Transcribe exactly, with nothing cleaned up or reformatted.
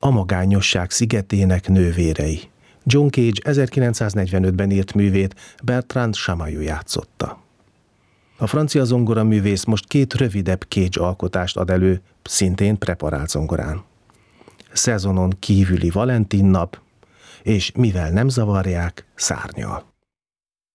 A magányosság szigetének nővérei. John Cage ezerkilencszáznegyvenötben írt művét Bertrand Chamayou játszotta. A francia zongoraművész most két rövidebb Cage alkotást ad elő, szintén preparált zongorán. Szezonon kívüli Valentin nap, és mivel nem zavarják, szárnyal.